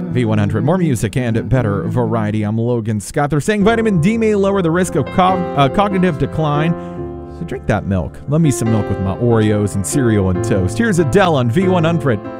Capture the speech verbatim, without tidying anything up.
V one hundred, more music and better variety. I'm Logan Scott. They're saying vitamin D may lower the risk of cog uh, cognitive decline. So drink that milk. Love me some milk with my Oreos and cereal and toast. Here's Adele on V one hundred.